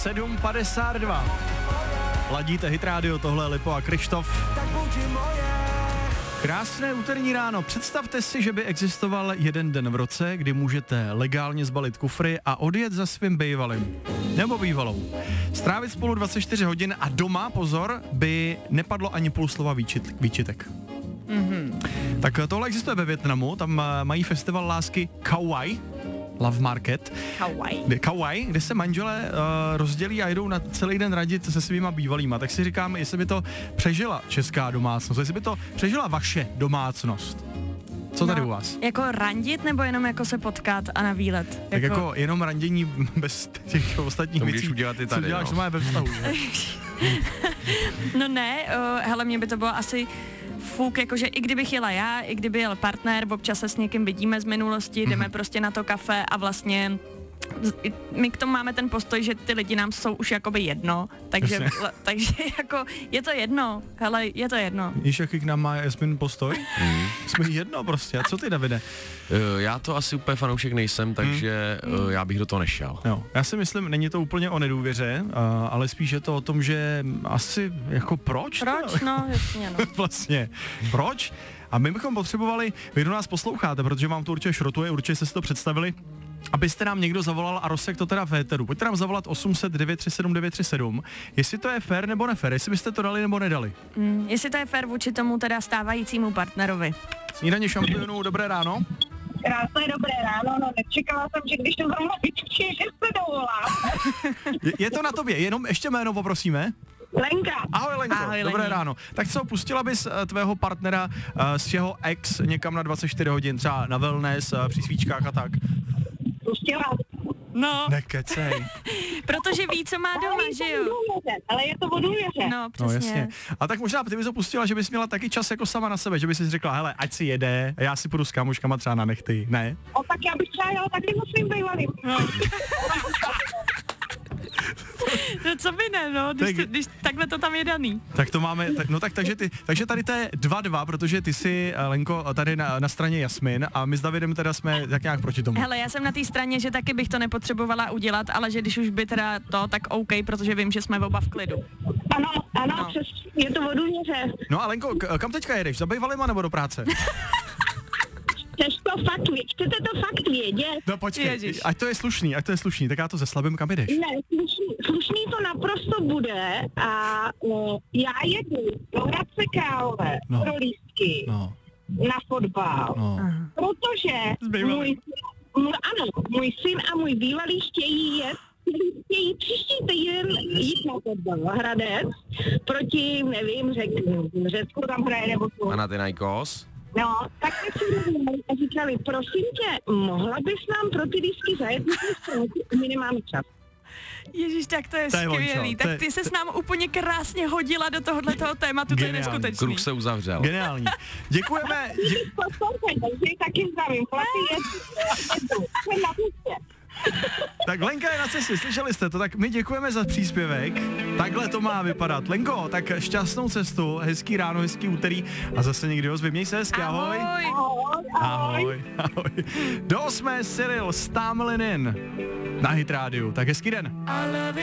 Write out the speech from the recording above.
7:52. Ladíte Hit Radio, tohle je Lipo a Krištof. Krásné úterní ráno. Představte si, že by existoval jeden den v roce, kdy můžete legálně zbalit kufry a odjet za svým bývalým. Nebo bývalou. Strávit spolu 24 hodin a doma, pozor, by nepadlo ani půl slova výčitek. Tak tohle existuje ve Vietnamu, tam mají festival lásky Kauai, Love Market. Kauai, kde se manželé rozdělí a jdou na celý den radit se svýma bývalýma. Tak si říkám, jestli by to přežila česká domácnost, jestli by to přežila vaše domácnost. Co tady u vás? Jako randit nebo jenom jako se potkat a na výlet? Tak jako jenom randění bez těch ostatních věcí. Můžeš udělat i tady, co děláš doma ve vztahu. No ne, hele, mě by to bylo asi fuk, jakože i kdybych jela já, i kdyby jel partner, občas se s někým vidíme z minulosti, jdeme prostě na to kafe a my k tomu máme ten postoj, že ty lidi nám jsou už jakoby jedno, takže jako je to jedno, hele, je to jedno. Víš, jaký k nám má Jasmin postoj? Jsme jedno prostě, a co ty, Davide? Já to asi úplně fanoušek nejsem, takže já bych do toho nešel. Jo, já si myslím, není to úplně o nedůvěře, ale spíš je to o tom, že asi jako proč? No, jasně, no. Vlastně, proč? A my bychom potřebovali, vy do nás posloucháte, protože vám to určitě šrotuje, určitě jste si to představili, abyste nám někdo zavolal a rozsek to teda v éteru. Pojďte nám zavolat 800 937 937, jestli to je fér nebo nefér, jestli byste to dali nebo nedali. Jestli to je fér vůči tomu teda stávajícímu partnerovi. Snídaně šampionů, dobré ráno. Krásné dobré ráno, no nečekala jsem, že když to zrovna vyčí, že se dovolám. Je to na tobě, jenom ještě jméno poprosíme. Lenka. Ahoj Lenko, Ahoj, dobré Leni. ráno. Tak co, pustila bys tvého partnera z jeho ex někam na 24 hodin, třeba na wellness, při svíčkách a tak? Pustila. No, Nekecej. protože ví, co má doma, že jo? Ale je to o důvěře. No, No přesně. jasně. A tak možná ty bys to pustila, že bys měla taky čas jako sama na sebe, že bys si řekla, hele, ať si jede, a já si půjdu s kamoškama třeba na nechty, ne? O, tak já bych třeba jela taky s svým bývalým. No co by ne, no, když takhle to tam je daný. Tak to máme, takže tady to je 2-2, protože ty jsi, Lenko, tady na straně Jasmin a my s Davidem teda jsme tak nějak proti tomu. Hele, já jsem na té straně, že taky bych to nepotřebovala udělat, ale že když už by teda to, tak OK, protože vím, že jsme oba v klidu. Ano, No. přesně, je to o důvěře. No a Lenko, kam teďka jedeš? Za bývalýma nebo do práce? Chcete to fakt vědět? No počkej, Ježiš. ať to je slušný, tak já to zeslabím, kam jdeš? Ne, slušný to naprosto bude a já jedu do Hradce Králové pro lístky na fotbal, protože můj syn a můj bývalý chtějí příští týden jít na fotbal Hradec proti, nevím, Řecku tam hraje nebo co. Panathinaikos. No, tak si říkali, prosím tě, mohla bys nám pro ty lístky zajet, my nemáme čas. Ježíš, tak to je skvělý. Vončo, Tak ty se s nám úplně krásně hodila do tohoto tématu, to je neskutečný. Kruh se uzavřel. Geniální. Děkujeme. Poslouchej, takže taky zdravím, chlapi, Tak Lenka je na cestě, slyšeli jste to, tak my děkujeme za příspěvek. Takhle to má vypadat. Lenko, tak šťastnou cestu, hezký ráno, hezký úterý a zase někdy ozvy. Měj se hezky, ahoj. Ahoj. Do 8. Cyril Stamlinin na Hit Radio. Tak hezký den.